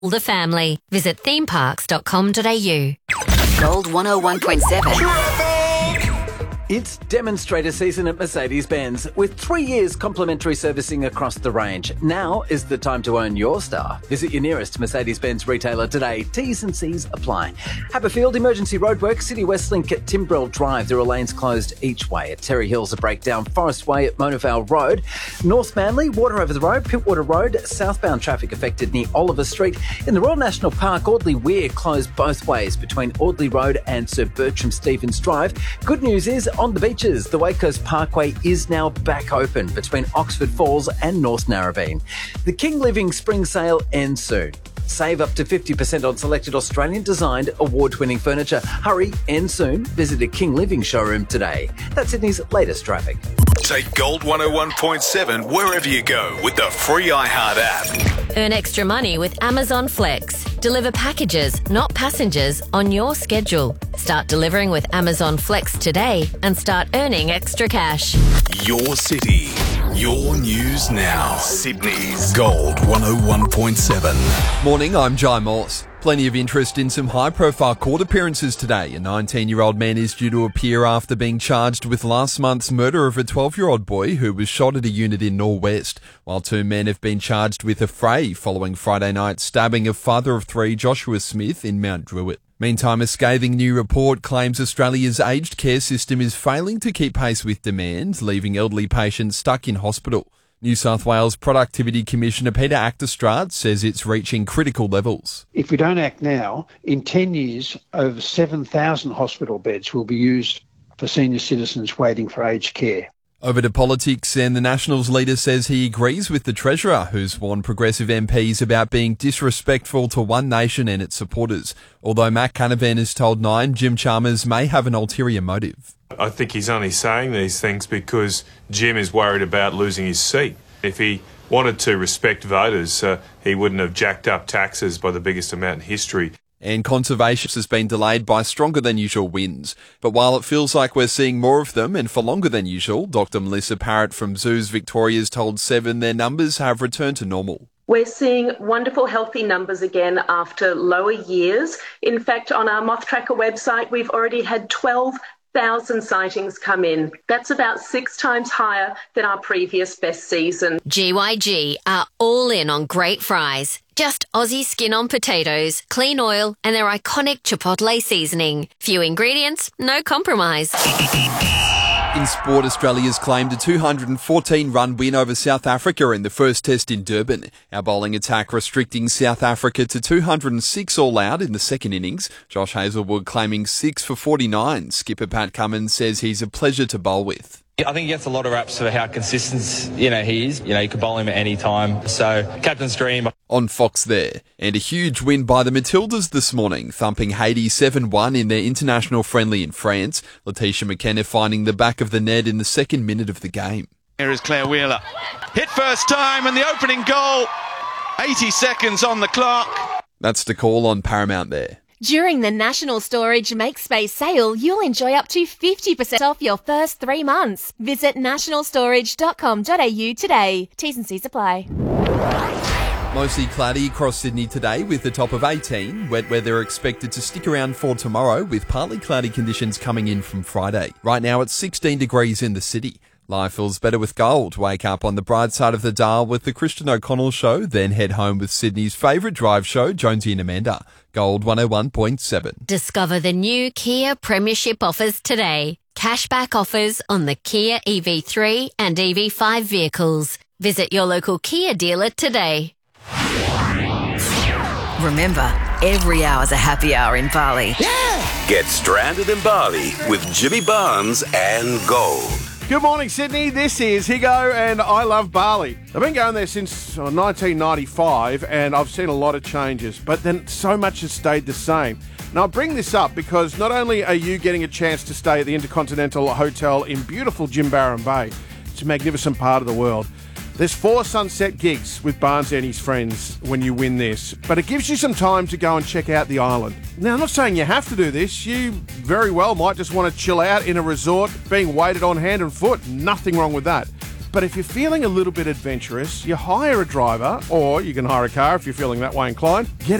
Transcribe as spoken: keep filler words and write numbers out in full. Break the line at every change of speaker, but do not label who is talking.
The family. Visit theme parks dot com dot a u.
Gold one oh one point seven.
It's demonstrator season at Mercedes-Benz with three years complimentary servicing across the range. Now is the time to earn your star. Visit your nearest Mercedes-Benz retailer today. T's and C's apply. Haberfield emergency roadwork, City Westlink at Timbrell Drive. There are lanes closed each way. At Terry Hills, a breakdown. Forest Way at Mona Vale Road. North Manly, water over the road. Pittwater Road, southbound traffic affected near Oliver Street. In the Royal National Park, Audley Weir closed both ways between Audley Road and Sir Bertram Stevens Drive. Good news is, on the beaches, the Wade Coast Parkway is now back open between Oxford Falls and North Narrabeen. The King Living Spring Sale ends soon. Save up to fifty percent on selected Australian-designed, award-winning furniture. Hurry, end soon. Visit a King Living showroom today. That's Sydney's latest traffic.
Take Gold one oh one point seven wherever you go with the free iHeart app.
Earn extra money with Amazon Flex. Deliver packages, not passengers, on your schedule. Start delivering with Amazon Flex today and start earning extra cash.
Your city, your news now. Sydney's Gold one oh one point seven.
Morning, I'm Jai Morse. Plenty of interest in some high-profile court appearances today. A nineteen-year-old man is due to appear after being charged with last month's murder of a twelve-year-old boy who was shot at a unit in Norwest, while two men have been charged with a fray following Friday night's stabbing of father of three Joshua Smith in Mount Druitt. Meantime, a scathing new report claims Australia's aged care system is failing to keep pace with demand, leaving elderly patients stuck in hospital. New South Wales Productivity Commissioner Peter Acterstraat says it's reaching critical levels.
If we don't act now, in ten years, over seven thousand hospital beds will be used for senior citizens waiting for aged care.
Over to politics, and the Nationals leader says he agrees with the Treasurer, who's warned progressive M Ps about being disrespectful to One Nation and its supporters. Although Matt Canavan has told Nine, Jim Chalmers may have an ulterior motive.
I think he's only saying these things because Jim is worried about losing his seat. If he wanted to respect voters, uh, he wouldn't have jacked up taxes by the biggest amount in history.
And conservation has been delayed by stronger than usual winds. But while it feels like we're seeing more of them and for longer than usual, Doctor Melissa Parrott from Zoos Victoria has told Seven their numbers have returned to normal.
We're seeing wonderful healthy numbers again after lower years. In fact, on our Moth Tracker website, we've already had twelve thousand sightings come in. That's about six times higher than our previous best season.
G Y G are all in on great fries. Just Aussie skin on potatoes, clean oil, and their iconic Chipotle seasoning. Few ingredients, no compromise.
In sport, Australia's claimed a two hundred fourteen run win over South Africa in the first test in Durban. Our bowling attack restricting South Africa to two hundred six all out in the second innings. Josh Hazlewood claiming six for forty-nine. Skipper Pat Cummins says he's a pleasure to bowl with.
I think he gets a lot of raps for how consistent, you know, he is. You know, you can bowl him at any time. So, captain's dream.
On Fox there. And a huge win by the Matildas this morning, thumping Haiti seven one in their international friendly in France. Letitia McKenna finding the back of the net in the second minute of the game.
Here is Claire Wheeler. Hit first time and the opening goal. eighty seconds on the clock.
That's the call on Paramount there.
During the National Storage Make Space sale, you'll enjoy up to fifty percent off your first three months. Visit national storage dot com dot a u today. T's and C's apply.
Mostly cloudy across Sydney today with a top of eighteen. Wet weather expected to stick around for tomorrow with partly cloudy conditions coming in from Friday. Right now it's sixteen degrees in the city. Life feels better with gold. Wake up on the bright side of the dial with the Christian O'Connell Show, then head home with Sydney's favourite drive show, Jonesy and Amanda. Gold one oh one point seven.
Discover the new Kia Premiership offers today. Cashback offers on the Kia E V three and E V five vehicles. Visit your local Kia dealer today.
Remember, every hour's a happy hour in Bali.
Yeah! Get stranded in Bali with Jimmy Barnes and Gold.
Good morning, Sydney. This is Higo, and I love Bali. I've been going there since nineteen ninety-five, and I've seen a lot of changes, but then so much has stayed the same. Now, I bring this up because not only are you getting a chance to stay at the Intercontinental Hotel in beautiful Jimbaran Bay, it's a magnificent part of the world. There's four sunset gigs with Barnes and his friends when you win this, but it gives you some time to go and check out the island. Now, I'm not saying you have to do this. You very well might just want to chill out in a resort, being waited on hand and foot. Nothing wrong with that. But if you're feeling a little bit adventurous, you hire a driver, or you can hire a car if you're feeling that way inclined. Get